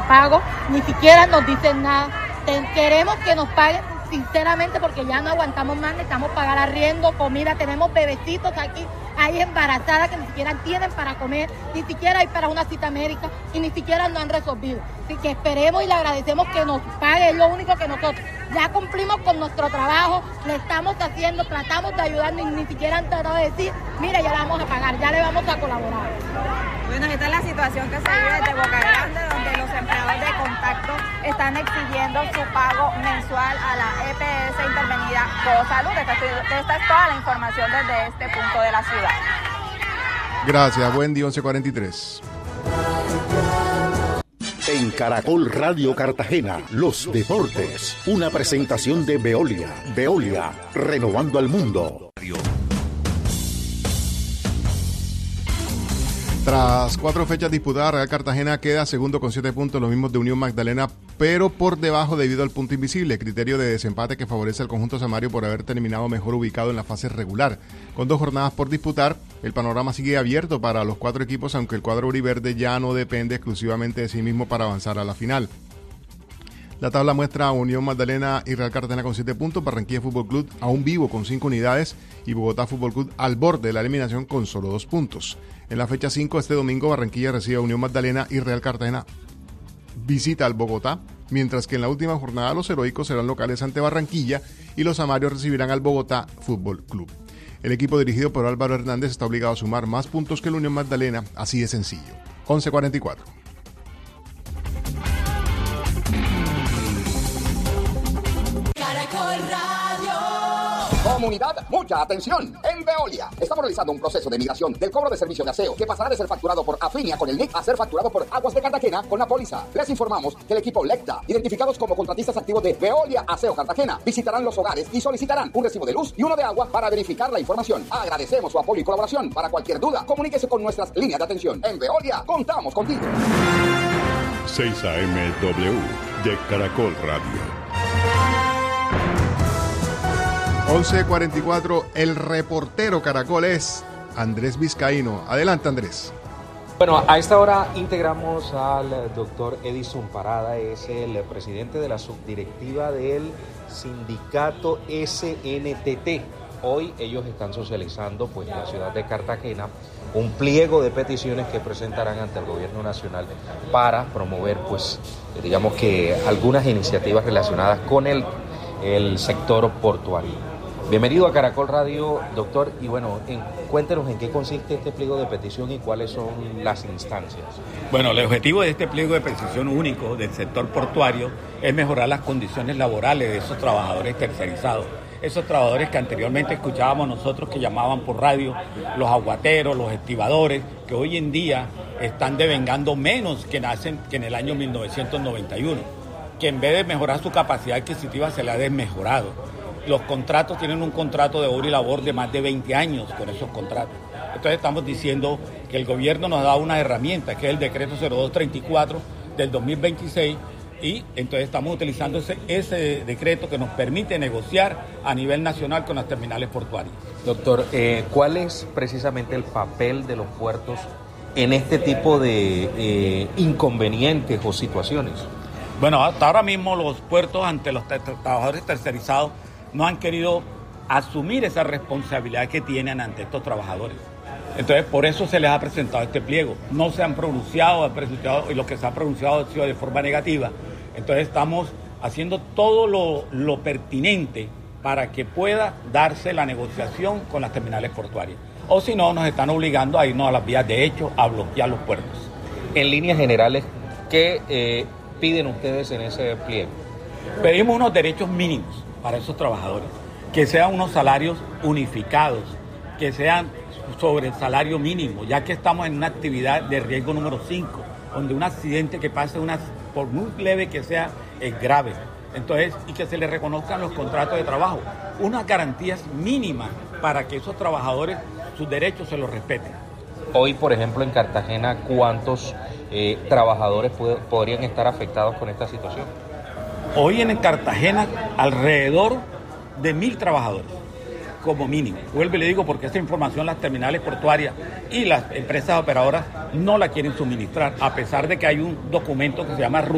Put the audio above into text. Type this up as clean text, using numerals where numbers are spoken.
pago, ni siquiera nos dicen nada. Queremos que nos paguen sinceramente porque ya no aguantamos más, necesitamos pagar arriendo, comida, tenemos bebecitos aquí, hay embarazadas que ni siquiera tienen para comer, ni siquiera hay para una cita médica y ni siquiera nos han resolvido. Así que esperemos y le agradecemos que nos pague, es lo único que nosotros ya cumplimos con nuestro trabajo, le estamos haciendo, tratamos de ayudarnos y ni siquiera han tratado de decir, mira, ya la vamos a pagar, ya le vamos a colaborar. Bueno, esta es la situación que se vive desde Boca Grande, donde los empleados de Contacto están exigiendo su pago mensual a la EPS intervenida GoSalud. Esta es toda la información desde este punto de la ciudad. Gracias, buen día, 11:43. En Caracol Radio Cartagena, los deportes. Una presentación de Veolia. Veolia, renovando al mundo. Tras 4 fechas disputadas, Real Cartagena queda segundo con 7 puntos, los mismos de Unión Magdalena, pero por debajo debido al punto invisible, criterio de desempate que favorece al conjunto samario por haber terminado mejor ubicado en la fase regular. Con 2 jornadas por disputar, el panorama sigue abierto para los 4 equipos, aunque el cuadro auriverde ya no depende exclusivamente de sí mismo para avanzar a la final. La tabla muestra a Unión Magdalena y Real Cartagena con 7 puntos, Barranquilla Fútbol Club aún vivo con 5 unidades y Bogotá Fútbol Club al borde de la eliminación con solo 2 puntos. En la fecha 5, este domingo, Barranquilla recibe a Unión Magdalena y Real Cartagena visita al Bogotá, mientras que en la última jornada los heroicos serán locales ante Barranquilla y los samarios recibirán al Bogotá Fútbol Club. El equipo dirigido por Álvaro Hernández está obligado a sumar más puntos que el Unión Magdalena, así de sencillo. 11:44. Comunidad, mucha atención. En Veolia estamos realizando un proceso de migración del cobro de servicio de aseo que pasará de ser facturado por Afinia con el NIC a ser facturado por Aguas de Cartagena con la póliza. Les informamos que el equipo Lecta, identificados como contratistas activos de Veolia Aseo Cartagena, visitarán los hogares y solicitarán un recibo de luz y uno de agua para verificar la información. Agradecemos su apoyo y colaboración. Para cualquier duda, comuníquese con nuestras líneas de atención. En Veolia, contamos contigo. 6 AMW de Caracol Radio. 11:44, el reportero Caracol es Andrés Vizcaíno. Adelante, Andrés. Bueno, a esta hora integramos al doctor Edison Parada, es el presidente de la subdirectiva del sindicato SNTT. Hoy ellos están socializando pues, en la ciudad de Cartagena un pliego de peticiones que presentarán ante el gobierno nacional para promover, pues, digamos que algunas iniciativas relacionadas con el sector portuario. Bienvenido a Caracol Radio, doctor, y bueno, cuéntenos en qué consiste este pliego de petición y cuáles son las instancias. Bueno, el objetivo de este pliego de petición único del sector portuario es mejorar las condiciones laborales de esos trabajadores tercerizados. Esos trabajadores que anteriormente escuchábamos nosotros que llamaban por radio, los aguateros, los estibadores, que hoy en día están devengando menos que en el año 1991, que en vez de mejorar su capacidad adquisitiva se le ha desmejorado. Los contratos tienen un contrato de obra y labor de más de 20 años con esos contratos. Entonces estamos diciendo que el gobierno nos da una herramienta, que es el decreto 0234 del 2026, y entonces estamos utilizando ese decreto que nos permite negociar a nivel nacional con las terminales portuarias. Doctor, ¿cuál es precisamente el papel de los puertos en este tipo de inconvenientes o situaciones? Bueno, hasta ahora mismo los puertos ante los trabajadores tercerizados no han querido asumir esa responsabilidad que tienen ante estos trabajadores. Entonces, por eso se les ha presentado este pliego. No se han pronunciado, y lo que se ha pronunciado ha sido de forma negativa. Entonces, estamos haciendo todo lo pertinente para que pueda darse la negociación con las terminales portuarias. O si no, nos están obligando a irnos a las vías de hecho, a bloquear los puertos. En líneas generales, ¿qué piden ustedes en ese pliego? Pedimos unos derechos mínimos para esos trabajadores, que sean unos salarios unificados, que sean sobre el salario mínimo, ya que estamos en una actividad de riesgo número 5, donde un accidente que pase, por muy leve que sea, es grave. Entonces, y que se les reconozcan los contratos de trabajo, unas garantías mínimas para que esos trabajadores, sus derechos se los respeten. Hoy, por ejemplo, en Cartagena, ¿cuántos trabajadores podrían estar afectados con esta situación? Hoy en Cartagena, alrededor de 1.000 trabajadores, como mínimo. Vuelvo y le digo porque esa información las terminales portuarias y las empresas operadoras no la quieren suministrar, a pesar de que hay un documento que se llama